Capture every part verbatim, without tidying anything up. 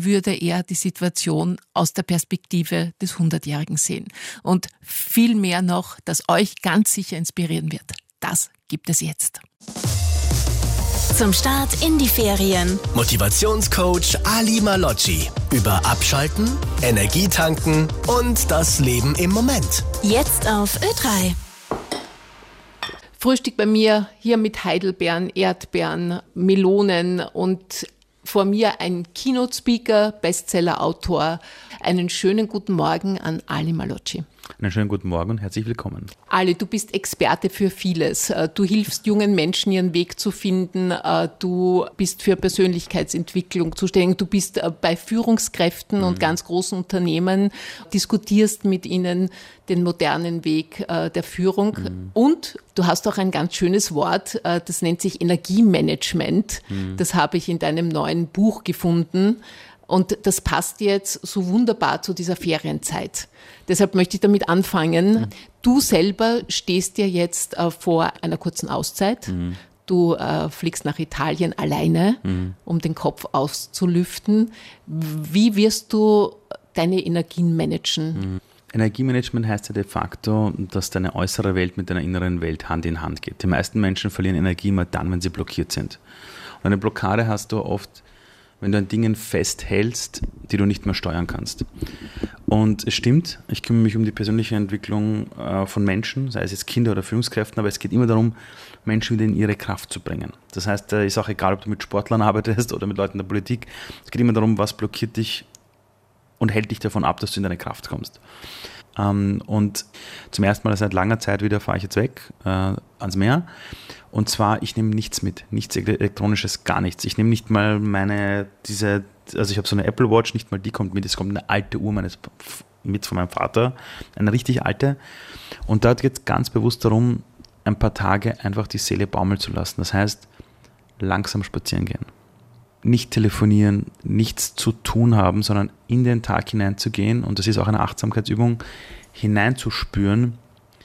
würde er die Situation aus der Perspektive des hundertjährigen sehen. Und viel mehr noch, das euch ganz sicher inspirieren wird. Das gibt es jetzt. Zum Start in die Ferien. Motivationscoach Ali Malocci. Über Abschalten, Energietanken und das Leben im Moment. Jetzt auf Ö drei. Frühstück bei mir hier mit Heidelbeeren, Erdbeeren, Melonen und vor mir ein Keynote-Speaker, Bestseller-Autor. Einen schönen guten Morgen an Ali Malocci. Einen schönen guten Morgen und herzlich willkommen. Ali, du bist Experte für vieles. Du hilfst jungen Menschen, ihren Weg zu finden. Du bist für Persönlichkeitsentwicklung zuständig. Du bist bei Führungskräften mhm. und ganz großen Unternehmen, diskutierst mit ihnen den modernen Weg der Führung. Mhm. Und du hast auch ein ganz schönes Wort, das nennt sich Energiemanagement. Mhm. Das habe ich in deinem neuen Buch gefunden. Und das passt jetzt so wunderbar zu dieser Ferienzeit. Deshalb möchte ich damit anfangen. Mhm. Du selber stehst dir jetzt äh, vor einer kurzen Auszeit. Mhm. Du äh, fliegst nach Italien alleine, mhm. um den Kopf auszulüften. Wie wirst du deine Energien managen? Mhm. Energiemanagement heißt ja de facto, dass deine äußere Welt mit deiner inneren Welt Hand in Hand geht. Die meisten Menschen verlieren Energie immer dann, wenn sie blockiert sind. Und eine Blockade hast du oft, wenn du an Dingen festhältst, die du nicht mehr steuern kannst. Und es stimmt, ich kümmere mich um die persönliche Entwicklung äh, von Menschen, sei es jetzt Kinder oder Führungskräften, aber es geht immer darum, Menschen wieder in ihre Kraft zu bringen. Das heißt, es ist auch egal, ob du mit Sportlern arbeitest oder mit Leuten der Politik, es geht immer darum, was blockiert dich und hält dich davon ab, dass du in deine Kraft kommst. Ähm, und zum ersten Mal seit langer Zeit wieder fahre ich jetzt weg äh, ans Meer. Und zwar, ich nehme nichts mit, nichts Elektronisches, gar nichts. Ich nehme nicht mal meine, diese, also ich habe so eine Apple Watch, nicht mal die kommt mit, es kommt eine alte Uhr meines, mit von meinem Vater, eine richtig alte. Und dort geht es ganz bewusst darum, ein paar Tage einfach die Seele baumeln zu lassen. Das heißt, langsam spazieren gehen. Nicht telefonieren, nichts zu tun haben, sondern in den Tag hineinzugehen, und das ist auch eine Achtsamkeitsübung, hineinzuspüren,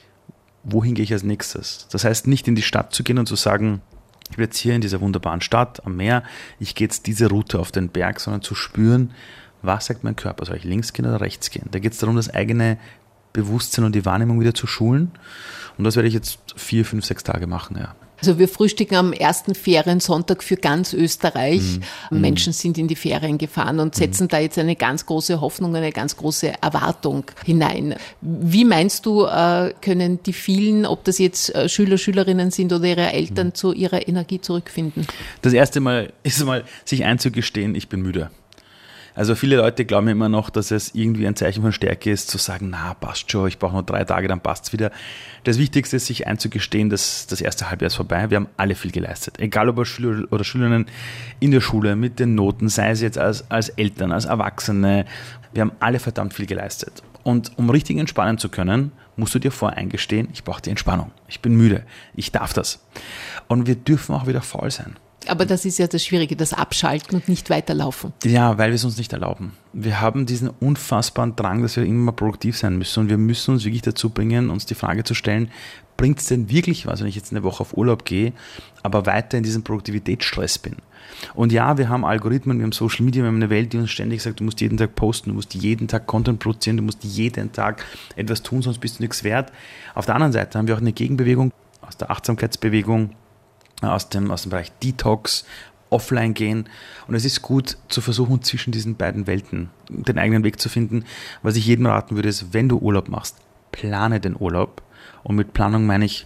wohin gehe ich als nächstes. Das heißt, nicht in die Stadt zu gehen und zu sagen, ich bin jetzt hier in dieser wunderbaren Stadt am Meer, ich gehe jetzt diese Route auf den Berg, sondern zu spüren, was sagt mein Körper, soll ich links gehen oder rechts gehen. Da geht es darum, das eigene Bewusstsein und die Wahrnehmung wieder zu schulen, und das werde ich jetzt vier, fünf, sechs Tage machen, ja. Also wir frühstücken am ersten Feriensonntag für ganz Österreich. Mhm. Menschen sind in die Ferien gefahren und setzen mhm. da jetzt eine ganz große Hoffnung, eine ganz große Erwartung hinein. Wie meinst du, können die vielen, ob das jetzt Schüler, Schülerinnen sind oder ihre Eltern, mhm. zu ihrer Energie zurückfinden? Das erste Mal ist mal, sich einzugestehen, ich bin müde. Also viele Leute glauben immer noch, dass es irgendwie ein Zeichen von Stärke ist, zu sagen, na, passt schon, ich brauche noch drei Tage, dann passt es wieder. Das Wichtigste ist, sich einzugestehen, dass das erste Halbjahr ist vorbei. Wir haben alle viel geleistet. Egal ob als Schüler oder Schülerinnen in der Schule, mit den Noten, sei es jetzt als, als Eltern, als Erwachsene. Wir haben alle verdammt viel geleistet. Und um richtig entspannen zu können, musst du dir voreingestehen, ich brauche die Entspannung. Ich bin müde. Ich darf das. Und wir dürfen auch wieder faul sein. Aber das ist ja das Schwierige, das Abschalten und nicht weiterlaufen. Ja, weil wir es uns nicht erlauben. Wir haben diesen unfassbaren Drang, dass wir immer produktiv sein müssen, und wir müssen uns wirklich dazu bringen, uns die Frage zu stellen, bringt es denn wirklich was, wenn ich jetzt eine Woche auf Urlaub gehe, aber weiter in diesem Produktivitätsstress bin? Und ja, wir haben Algorithmen, wir haben Social Media, wir haben eine Welt, die uns ständig sagt, du musst jeden Tag posten, du musst jeden Tag Content produzieren, du musst jeden Tag etwas tun, sonst bist du nichts wert. Auf der anderen Seite haben wir auch eine Gegenbewegung aus der Achtsamkeitsbewegung, aus dem, aus dem Bereich Detox, offline gehen. Und es ist gut zu versuchen, zwischen diesen beiden Welten den eigenen Weg zu finden. Was ich jedem raten würde, ist, wenn du Urlaub machst, plane den Urlaub. Und mit Planung meine ich,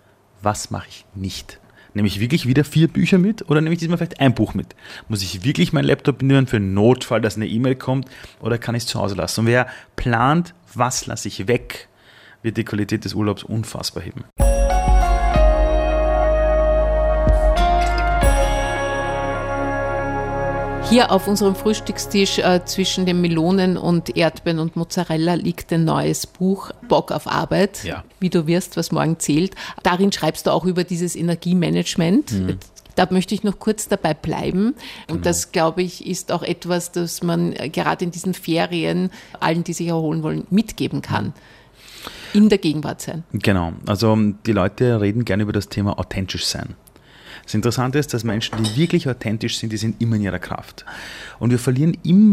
was mache ich nicht? Nehme ich wirklich wieder vier Bücher mit oder nehme ich diesmal vielleicht ein Buch mit? Muss ich wirklich meinen Laptop nehmen für einen Notfall, dass eine E-Mail kommt, oder kann ich es zu Hause lassen? Und wer plant, was lasse ich weg, wird die Qualität des Urlaubs unfassbar heben. Hier auf unserem Frühstückstisch äh, zwischen den Melonen und Erdbeeren und Mozzarella liegt ein neues Buch, Bock auf Arbeit, ja. Wie du wirst, was morgen zählt. Darin schreibst du auch über dieses Energiemanagement. Mhm. Da möchte ich noch kurz dabei bleiben. Und genau. Das, glaube ich, ist auch etwas, das man gerade in diesen Ferien allen, die sich erholen wollen, mitgeben kann. In der Gegenwart sein. Genau. Also die Leute reden gerne über das Thema authentisch sein. Das Interessante ist, dass Menschen, die wirklich authentisch sind, die sind immer in ihrer Kraft. Und wir verlieren immer